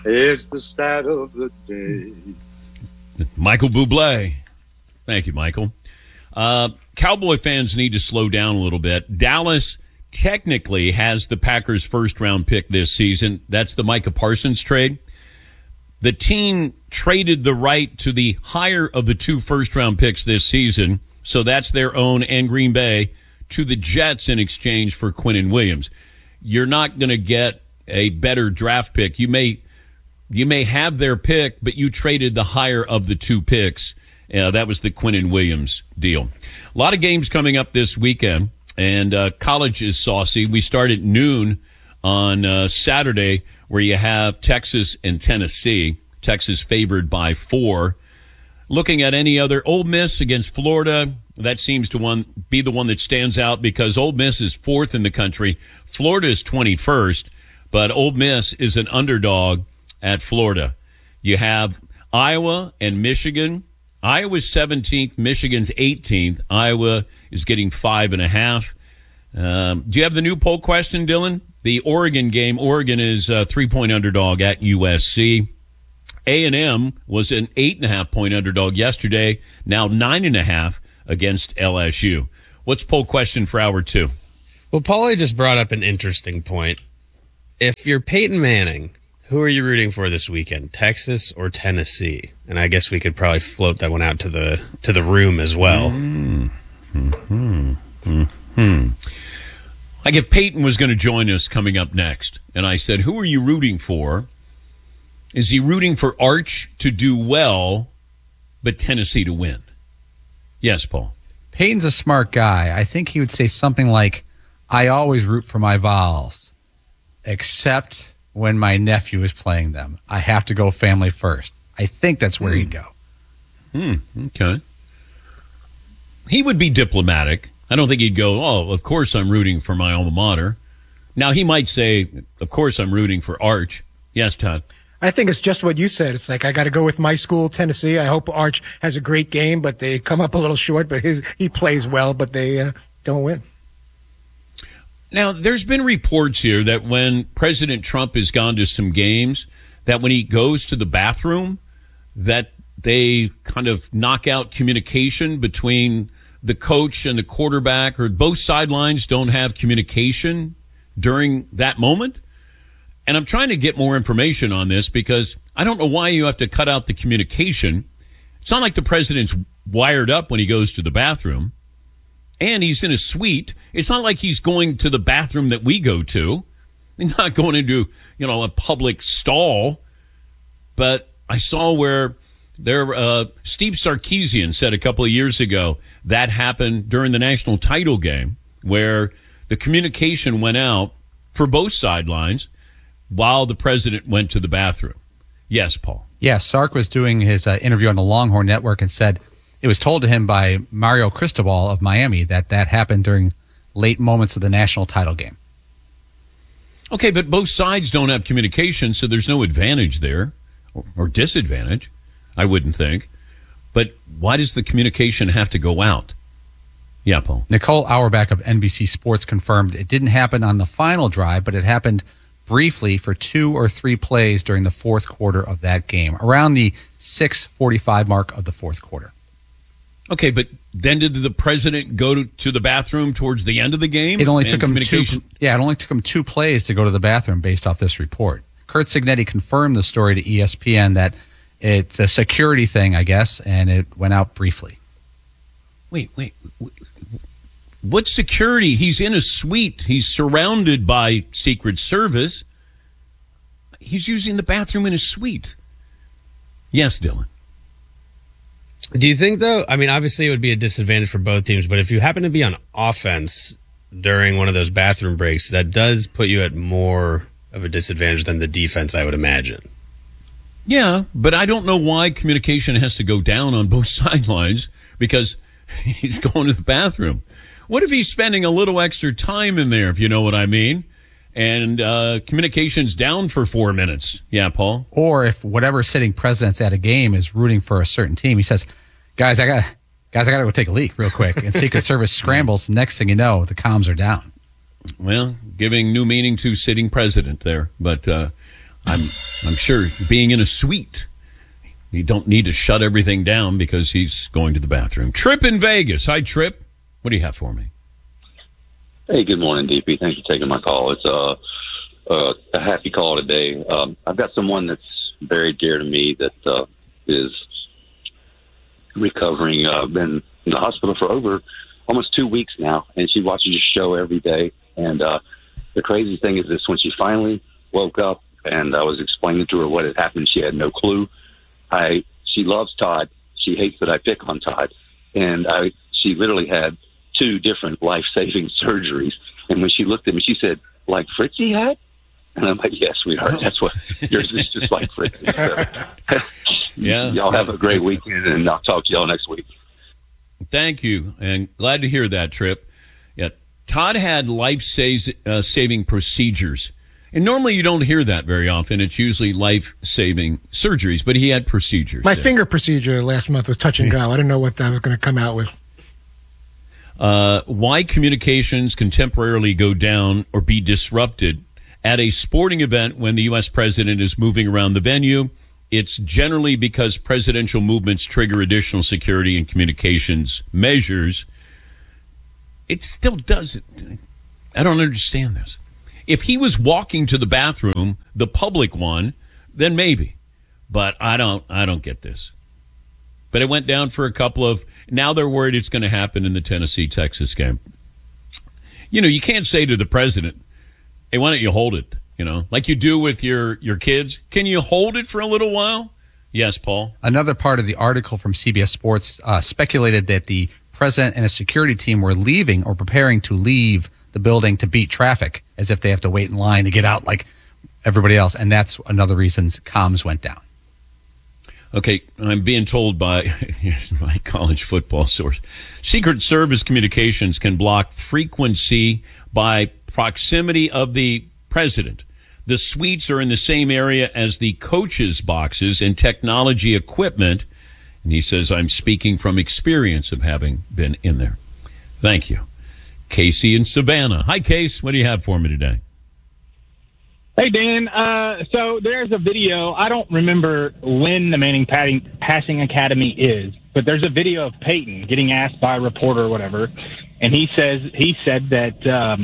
It's the start of the day. Michael Bublé. Thank you, Michael. Cowboy fans need to slow down a little bit. Dallas technically has the Packers' first-round pick this season. That's the Micah Parsons trade. The team traded the right to the higher of the two first-round picks this season, so that's their own and Green Bay, to the Jets in exchange for Quinnen Williams. You're not going to get a better draft pick. You may have their pick, but you traded the higher of the two picks. That was the Quinnen Williams deal. A lot of games coming up this weekend, and college is saucy. We start at noon on Saturday, where you have Texas and Tennessee. Texas favored by 4. Looking at any other, Ole Miss against Florida, that seems to be the one that stands out because Ole Miss is 4th in the country. Florida is 21st, but Ole Miss is an underdog at Florida. You have Iowa and Michigan. Iowa's 17th, Michigan's 18th. Iowa is getting 5.5. Do you have the new poll question, Dylan? The Oregon game. Oregon is a 3-point underdog at USC. A&M was an 8.5-point underdog yesterday, now 9.5 against LSU. What's poll question for hour 2? Well, Paulie just brought up an interesting point. If you're Peyton Manning, who are you rooting for this weekend, Texas or Tennessee? And I guess we could probably float that one out to the room as well. Like if Peyton was going to join us coming up next, and I said, who are you rooting for? Is he rooting for Arch to do well, but Tennessee to win? Yes, Paul. Peyton's a smart guy. I think he would say something like, I always root for my Vols, except when my nephew is playing them. I have to go family first. I think that's where he'd go. Okay. He would be diplomatic. I don't think he'd go, oh, of course I'm rooting for my alma mater. Now, he might say, of course I'm rooting for Arch. Yes, Todd. I think it's just what you said. It's like, I got to go with my school, Tennessee. I hope Arch has a great game, but they come up a little short, but he plays well, but they don't win. Now, there's been reports here that when President Trump has gone to some games, that when he goes to the bathroom, that they kind of knock out communication between the coach and the quarterback, or both sidelines don't have communication during that moment. And I'm trying to get more information on this because I don't know why you have to cut out the communication. It's not like the president's wired up when he goes to the bathroom. And he's in a suite. It's not like he's going to the bathroom that we go to. He's not going into, a public stall. But I saw where Steve Sarkisian said a couple of years ago that happened during the national title game where the communication went out for both sidelines while the president went to the bathroom. Yes, Paul. Yeah, Sark was doing his interview on the Longhorn Network and said it was told to him by Mario Cristobal of Miami that happened during late moments of the national title game. Okay, but both sides don't have communication, so there's no advantage there or disadvantage, I wouldn't think. But why does the communication have to go out? Yeah, Paul. Nicole Auerbach of NBC Sports confirmed it didn't happen on the final drive, but it happened briefly for 2 or 3 plays during the fourth quarter of that game, around the 6:45 mark of the fourth quarter. Okay, but then did the president go to the bathroom towards the end of the game? It only took him it only took him 2 plays to go to the bathroom based off this report. Kurt Signetti confirmed the story to ESPN that it's a security thing, I guess, and it went out briefly. Wait. What security? He's in a suite. He's surrounded by Secret Service. He's using the bathroom in a suite. Yes, Dylan. Do you think, though, obviously it would be a disadvantage for both teams, but if you happen to be on offense during one of those bathroom breaks, that does put you at more of a disadvantage than the defense, I would imagine. Yeah, but I don't know why communication has to go down on both sidelines because he's going to the bathroom. What if he's spending a little extra time in there, if you know what I mean? And communication's down for 4 minutes. Yeah, Paul? Or if whatever sitting president's at a game is rooting for a certain team, he says, guys, I got to go take a leak real quick. And Secret Service scrambles. Next thing you know, the comms are down. Well, giving new meaning to sitting president there. But I'm sure being in a suite, you don't need to shut everything down because he's going to the bathroom. Trip in Vegas. Hi, Trip. What do you have for me? Hey, good morning, DP. Thanks for taking my call. It's a happy call today. I've got someone that's very dear to me that is recovering. Been in the hospital for over almost 2 weeks now, and she watches your show every day. And the crazy thing is this: when she finally woke up and I was explaining to her what had happened, she had no clue. She loves Todd. She hates that I pick on Todd. And she literally had 2 different life-saving surgeries. And when she looked at me, she said, like Fritzy had? And I'm like, yes, sweetheart, that's what yours is, just like Fritzy. So, yeah. Y'all have a great weekend, and I'll talk to y'all next week. Thank you, and glad to hear that, Trip. Yeah, Todd had life-saving procedures. And normally you don't hear that very often. It's usually life-saving surgeries, but he had procedures. My finger procedure last month was touch and go. I didn't know what I was going to come out with. Why communications can temporarily go down or be disrupted at a sporting event when the U.S. president is moving around the venue. It's generally because presidential movements trigger additional security and communications measures. It still does it. I don't understand this. If he was walking to the bathroom, the public one, then maybe. But I don't get this. But it went down for a couple of, now they're worried it's going to happen in the Tennessee-Texas game. You know, you can't say to the president, hey, why don't you hold it? You know, like you do with your kids. Can you hold it for a little while? Yes, Paul. Another part of the article from CBS Sports speculated that the president and a security team were leaving or preparing to leave the building to beat traffic, as if they have to wait in line to get out like everybody else. And that's another reason comms went down. Okay, I'm being told by my college football source, Secret Service communications can block frequency by proximity of the president. The suites are in the same area as the coaches' boxes and technology equipment. And he says, I'm speaking from experience of having been in there. Thank you. Casey in Savannah. Hi, Case. What do you have for me today? Hey, Dan. So there's a video. I don't remember when the Manning Passing Academy is, but there's a video of Peyton getting asked by a reporter or whatever, and he said that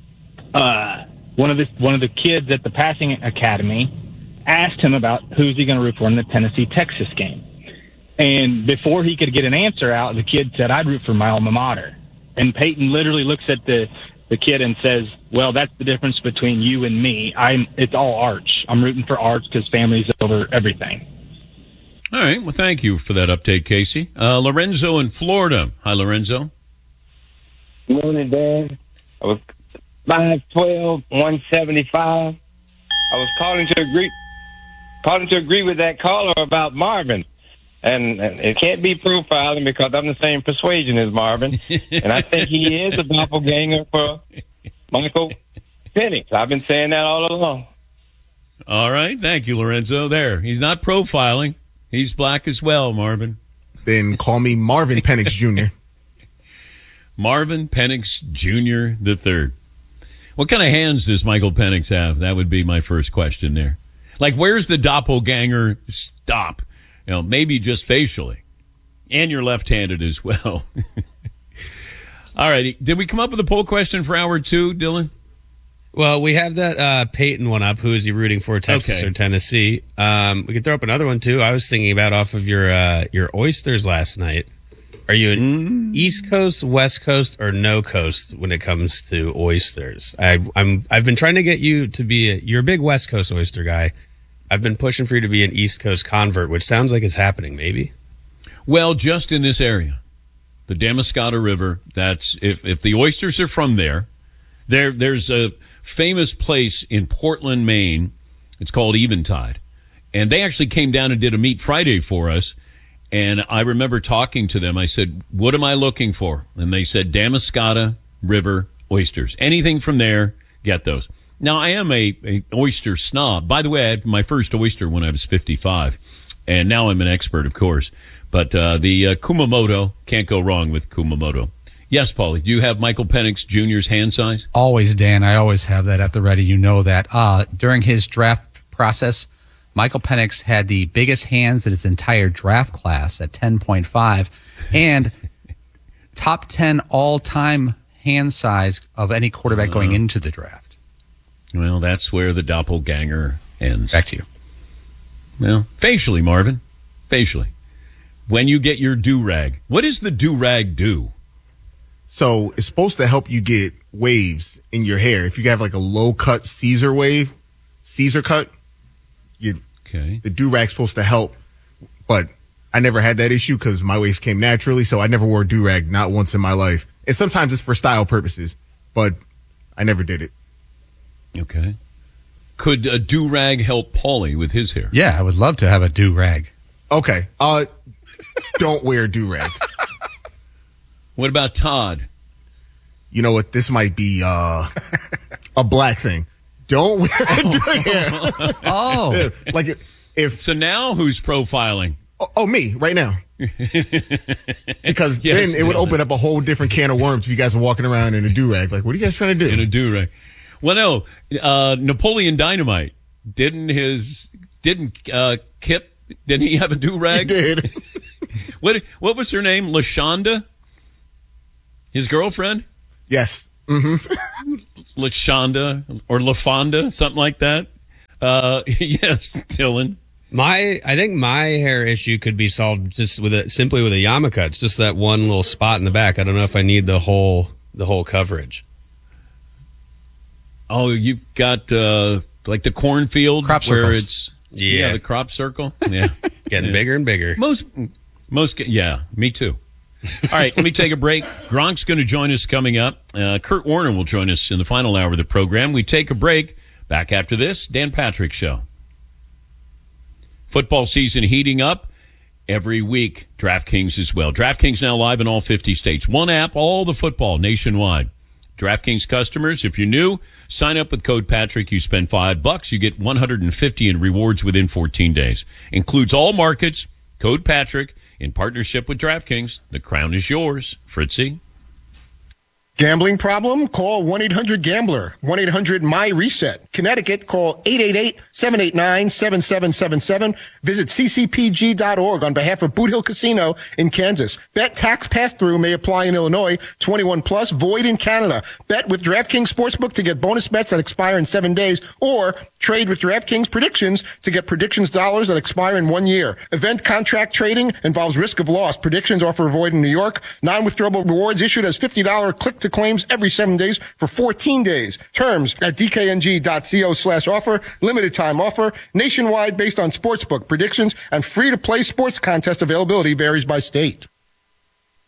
one of the kids at the Passing Academy asked him about who's he going to root for in the Tennessee-Texas game. And before he could get an answer out, the kid said, I'd root for my alma mater. And Peyton literally looks at the kid and says, well, that's the difference between you and me. It's all Arch. I'm rooting for Arch because family's over everything. All right. Well, thank you for that update, Casey. Lorenzo in Florida. Hi, Lorenzo. Good morning, Dan. I was 5'12", 175. I was calling to agree with that caller about Marvin. And it can't be profiling because I'm the same persuasion as Marvin. And I think he is a doppelganger for Michael Penix. I've been saying that all along. All right. Thank you, Lorenzo. There. He's not profiling. He's black as well, Marvin. Then call me Marvin Penix Jr. Marvin Penix Jr. the third. What kind of hands does Michael Penix have? That would be my first question there. Like, where's the doppelganger stop? You know, maybe just facially. And you're left-handed as well. All righty. Did we come up with a poll question for hour 2, Dylan? Well, we have that Peyton one up. Who is he rooting for, Texas or Tennessee? We could throw up another one, too. I was thinking about off of your oysters last night. Are you an East Coast, West Coast, or no coast when it comes to oysters? I've been trying to get you to be you're a big West Coast oyster guy. I've been pushing for you to be an East Coast convert, which sounds like it's happening, maybe. Well, just in this area, the Damariscotta River. That's if the oysters are from there's a famous place in Portland, Maine. It's called Eventide, and they actually came down and did a Meat Friday for us. And I remember talking to them. I said, "What am I looking for?" And they said, "Damariscotta River oysters. Anything from there, get those." Now, I am a oyster snob. By the way, I had my first oyster when I was 55, and now I'm an expert, of course. But the Kumamoto, can't go wrong with Kumamoto. Yes, Paulie, do you have Michael Penix Jr.'s hand size? Always, Dan. I always have that at the ready. You know that. During his draft process, Michael Penix had the biggest hands in his entire draft class at 10.5 and top 10 all-time hand size of any quarterback going into the draft. Well, that's where the doppelganger ends. Back to you. Well, facially, Marvin. Facially. When you get your do-rag, what does the do-rag do? So it's supposed to help you get waves in your hair. If you have like a low-cut Caesar cut, the do-rag's supposed to help. But I never had that issue because my waves came naturally, so I never wore a do-rag, not once in my life. And sometimes it's for style purposes, but I never did it. Okay. Could a do-rag help Paulie with his hair? Yeah, I would love to have a do-rag. Okay. Don't wear a do-rag. What about Todd? You know what? This might be a black thing. Don't wear a do-rag. Oh. Like if So now who's profiling? Oh, me, right now. Because Yes, then it would open up a whole different can of worms if you guys are walking around in a do-rag. Like, what are you guys trying to do? In a do-rag. Well, no. Napoleon Dynamite, didn't Kip, didn't he have a do-rag? He did. What was her name? LaShonda? His girlfriend? Yes. Mm-hmm. LaShonda or LaFonda, something like that. Yes, Dylan. I think my hair issue could be solved just simply with a yarmulke. It's just that one little spot in the back. I don't know if I need the whole coverage. Oh, you've got like the cornfield crop where circles. it's the crop circle. Yeah, Getting bigger and bigger. Most, yeah, me too. All right, let me take a break. Gronk's going to join us coming up. Kurt Warner will join us in the final hour of the program. We take a break. Back after this, Dan Patrick Show. Football season heating up every week. DraftKings as well. DraftKings now live in all 50 states. One app, all the football nationwide. DraftKings customers, if you're new, sign up with code Patrick. You spend $5, you get $150 in rewards within 14 days. Includes all markets. Code Patrick in partnership with DraftKings. The crown is yours. Fritzy. Gambling problem? Call 1-800-GAMBLER. 1-800-MY-RESET. Connecticut, call 888-789-7777. Visit ccpg.org on behalf of Boot Hill Casino in Kansas. Bet tax pass-through may apply in Illinois. 21 plus, void in Canada. Bet with DraftKings Sportsbook to get bonus bets that expire in 7 days, or trade with DraftKings Predictions to get predictions dollars that expire in 1 year. Event contract trading involves risk of loss. Predictions offer void in New York. Non-withdrawable rewards issued as $50 click to claims every 7 days for 14 days. Terms at dkng.co/offer. Limited time offer. Nationwide based on sportsbook predictions, and free to play sports contest availability varies by state.